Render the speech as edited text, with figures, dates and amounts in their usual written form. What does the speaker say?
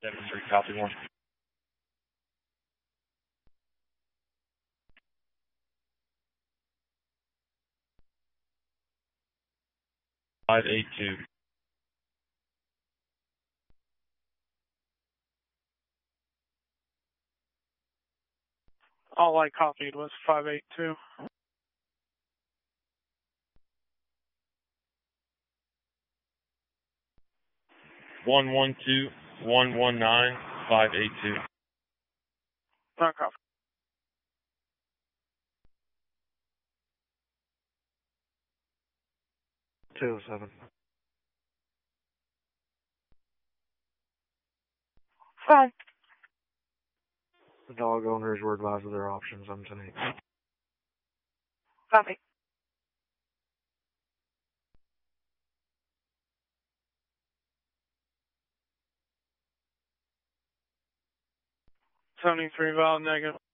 7-3, copy 1. 582. All I copied was 582. 112, 119, 582. Not copy. 207. Fine. The dog owners were advised of their options on 10-8. Copy. 73 valid negative.